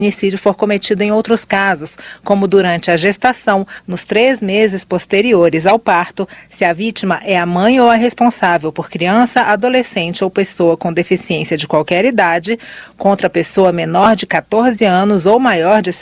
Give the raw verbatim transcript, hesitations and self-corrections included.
feminicídio for cometido em outros casos, como durante a gestação, nos três meses posteriores ao parto, se a vítima é a mãe ou a responsável por criança, adolescente ou pessoa com deficiência de qualquer idade, contra a pessoa menor de quatorze anos ou maior de